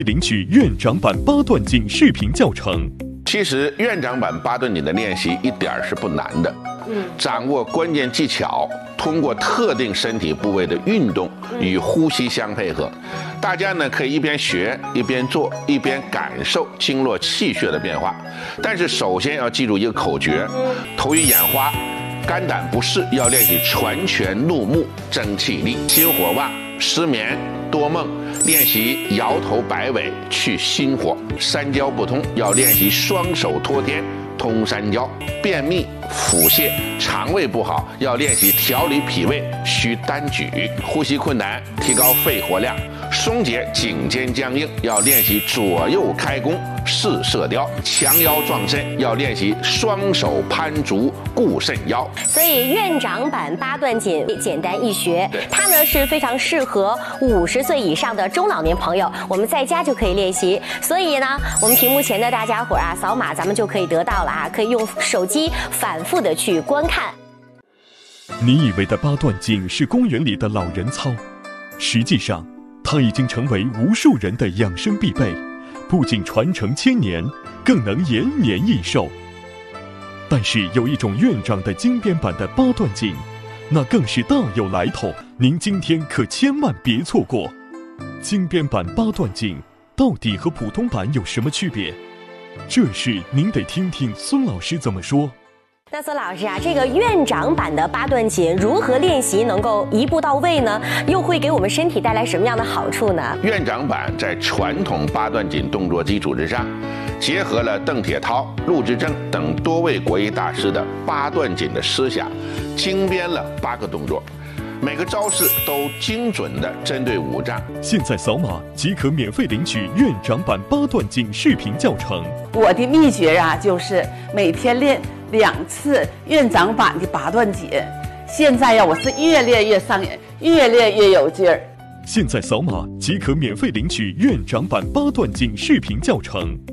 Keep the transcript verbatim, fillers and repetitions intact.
领取院长版八段锦视频教程。 其实院长版八段锦的练习一点儿是不难的，嗯，掌握关键技巧，通过特定身体部位的运动与呼吸相配合，大家呢可以一边学一边做，一边感受经络气血的变化。但是首先要记住一个口诀：头晕眼花、肝胆不适要练习传拳怒目争气力；心火旺、失眠、多梦练习摇头摆尾去心火；三焦不通要练习双手托天通三焦；便秘、腹泻、肠胃不好要练习调理脾胃需单举；呼吸困难提高肺活量；松解颈肩僵硬要练习左右开弓试射雕；强腰壮肾要练习双手攀竹固肾腰。 所以院长版八段锦简单易学，它呢是非常适合五十岁以上的中老年朋友，我们在家就可以练习。所以呢，我们屏幕前的大家伙啊，扫码咱们就可以得到了啊，可以用手机反复的去观看。 你以为的八段锦是公园里的老人操，实际上它已经成为无数人的养生必备，不仅传承千年，更能延年益寿。但是有一种院长的精编版的八段锦，那更是大有来头，您今天可千万别错过。精编版八段锦到底和普通版有什么区别？这事您得听听孙老师怎么说。 那孙老师啊，这个院长版的八段锦如何练习能够一步到位呢？又会给我们身体带来什么样的好处呢？ 院长版在传统八段锦动作基础之上，结合了邓铁涛、陆之正等多位国医大师的八段锦的思想，精编了八个动作，每个招式都精准地针对五脏。 现在扫码即可免费领取院长版八段锦视频教程。 我的秘诀啊，就是每天练两次院长版的八段锦。现在呀，我是越练越上瘾，越练越有劲儿。 现在扫码即可免费领取院长版八段锦视频教程。